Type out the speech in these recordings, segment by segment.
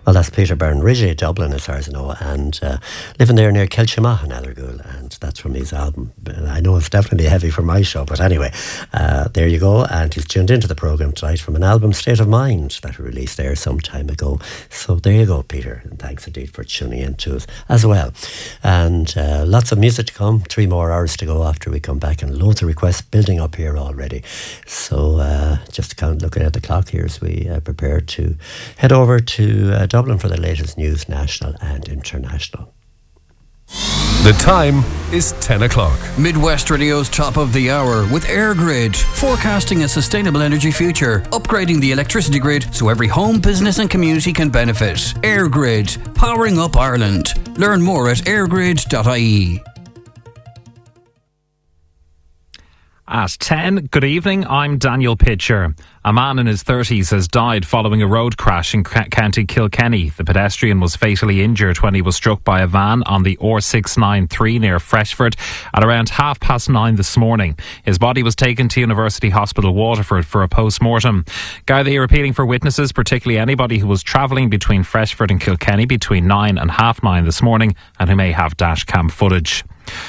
Well, that's Peter Byrne-Ridgey, Dublin, as far as I know, and living there near Kilchimagh in Alargul, and that's from his album. I know it's definitely heavy for my show, but anyway, there you go, and he's tuned into the programme tonight from an album, State of Mind, that he released there some time ago. So there you go, Peter, and thanks indeed for tuning in to us as well. And lots of music to come, 3 more hours to go after we come back, and loads of requests building up here already. So just kind of looking at the clock here as we prepare to head over to Dublin for the latest news, national and international. The time is 10 o'clock. Midwest Radio's top of the hour with EirGrid, forecasting a sustainable energy future, upgrading the electricity grid so every home, business and community can benefit. EirGrid, powering up Ireland. Learn more at eirgrid.ie. At 10, good evening, I'm Daniel Pitcher. A man in his 30s has died following a road crash in County Kilkenny. The pedestrian was fatally injured when he was struck by a van on the R693 near Freshford at around 9:30 this morning. His body was taken to University Hospital Waterford for a post-mortem. Gardaí are appealing for witnesses, particularly anybody who was travelling between Freshford and Kilkenny between 9 and 9:30 this morning and who may have dashcam footage.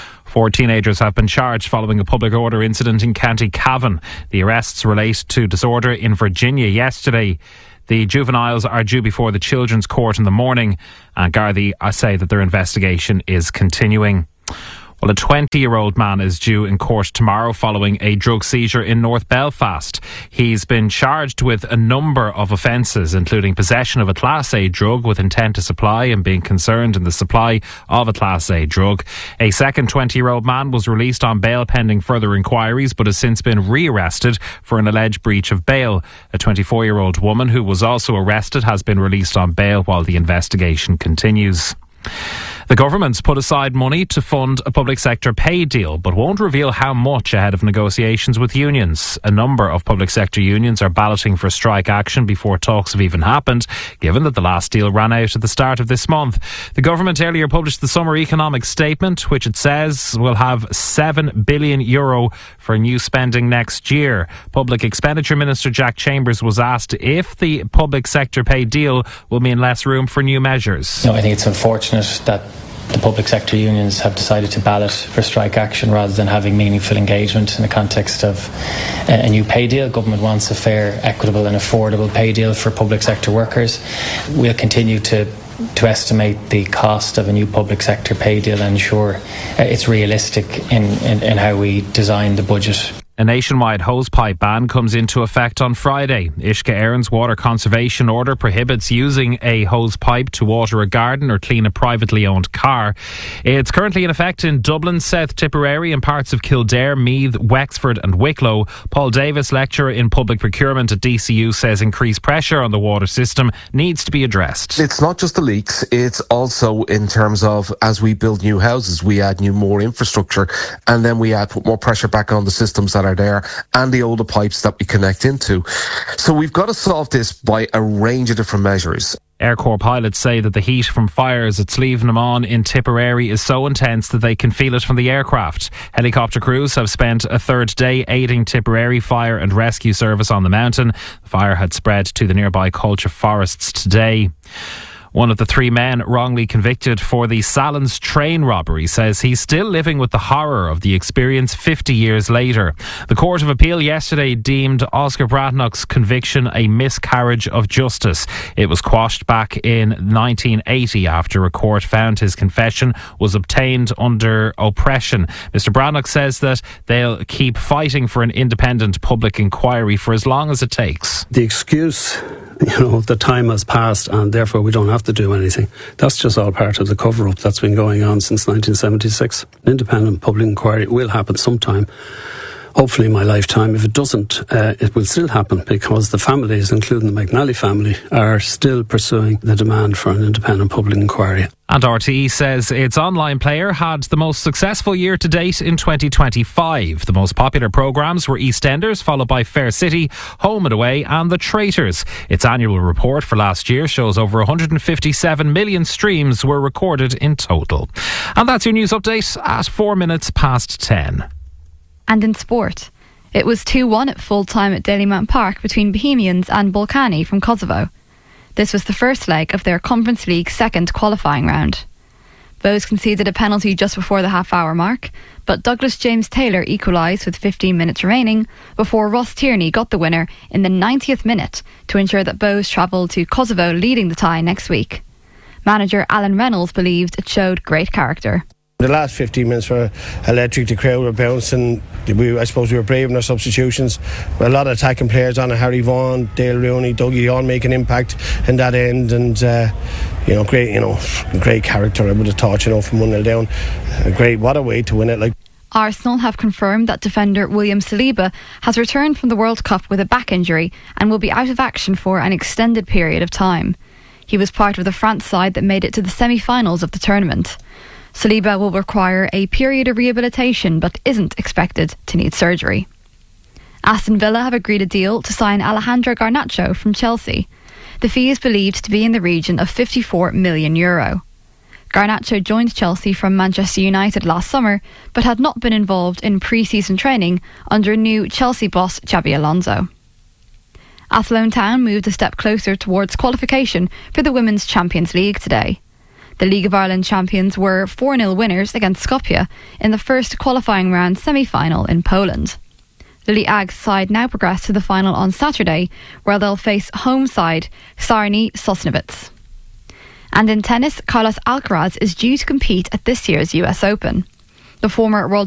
4 teenagers have been charged following a public order incident in County Cavan. The arrests relate to disorder in Virginia yesterday. The juveniles are due before the Children's Court in the morning, and Gardaí say that their investigation is continuing. Well, a 20-year-old man is due in court tomorrow following a drug seizure in North Belfast. He's been charged with a number of offences, including possession of a Class A drug with intent to supply and being concerned in the supply of a Class A drug. A second 20-year-old man was released on bail pending further inquiries, but has since been rearrested for an alleged breach of bail. A 24-year-old woman who was also arrested has been released on bail while the investigation continues. The government's put aside money to fund a public sector pay deal, but won't reveal how much ahead of negotiations with unions. A number of public sector unions are balloting for strike action before talks have even happened, given that the last deal ran out at the start of this month. The government earlier published the summer economic statement, which it says will have €7 billion for new spending next year. Public Expenditure Minister Jack Chambers was asked if the public sector pay deal will mean less room for new measures. No, I think it's unfortunate that the public sector unions have decided to ballot for strike action rather than having meaningful engagement in the context of a new pay deal. Government wants a fair, equitable and affordable pay deal for public sector workers. We'll continue to estimate the cost of a new public sector pay deal and ensure it's realistic in how we design the budget. A nationwide hosepipe ban comes into effect on Friday. Uisce Éireann's water conservation order prohibits using a hosepipe to water a garden or clean a privately owned car. It's currently in effect in Dublin, South Tipperary and parts of Kildare, Meath, Wexford and Wicklow. Paul Davis, lecturer in public procurement at DCU, says increased pressure on the water system needs to be addressed. It's not just the leaks, it's also in terms of as we build new houses, we add more infrastructure, and then we put more pressure back on the systems that are there and the older pipes that we connect into. So we've got to solve this by a range of different measures. Air Corps pilots say that the heat from fires at Slievenamon in Tipperary is so intense that they can feel it from the aircraft. Helicopter crews have spent a third day aiding Tipperary Fire and Rescue Service on the mountain. The fire had spread to the nearby Colcha forests today. One of the 3 men wrongly convicted for the Sallins train robbery says he's still living with the horror of the experience 50 years later. The Court of Appeal yesterday deemed Oscar Bratnock's conviction a miscarriage of justice. It was quashed back in 1980 after a court found his confession was obtained under oppression. Mr. Bratnock says that they'll keep fighting for an independent public inquiry for as long as it takes. The excuse, the time has passed and therefore we don't have to do anything. That's just all part of the cover-up that's been going on since 1976. An independent public inquiry will happen sometime. Hopefully in my lifetime. If it doesn't, it will still happen because the families, including the McNally family, are still pursuing the demand for an independent public inquiry. And RTE says its online player had the most successful year to date in 2025. The most popular programmes were EastEnders, followed by Fair City, Home and Away and The Traitors. Its annual report for last year shows over 157 million streams were recorded in total. And that's your news update at 4 minutes past 10. And in sport, it was 2-1 at full time at Dalymount Park between Bohemians and Balkany from Kosovo. This was the first leg of their Conference League second qualifying round. Bows conceded a penalty just before the half-hour mark, but Douglas James Taylor equalised with 15 minutes remaining before Ross Tierney got the winner in the 90th minute to ensure that Bows travelled to Kosovo leading the tie next week. Manager Alan Reynolds believed it showed great character. The last 15 minutes were electric. The crowd were bouncing. I suppose we were brave in our substitutions. A lot of attacking players on it. Harry Vaughan, Dale Rooney, Dougie all make an impact in that end, and great character. I would have thought, from 1-0 down. What a way to win it. Arsenal have confirmed that defender William Saliba has returned from the World Cup with a back injury and will be out of action for an extended period of time. He was part of the France side that made it to the semi-finals of the tournament. Saliba will require a period of rehabilitation but isn't expected to need surgery. Aston Villa have agreed a deal to sign Alejandro Garnacho from Chelsea. The fee is believed to be in the region of €54 million. Garnacho joined Chelsea from Manchester United last summer but had not been involved in pre-season training under new Chelsea boss Xabi Alonso. Athlone Town moved a step closer towards qualification for the Women's Champions League today. The League of Ireland champions were 4-0 winners against Skopje in the first qualifying round semi-final in Poland. Lily Ag's side now progress to the final on Saturday, where they'll face home side Sarni Sosnovitz. And in tennis, Carlos Alcaraz is due to compete at this year's US Open. The former world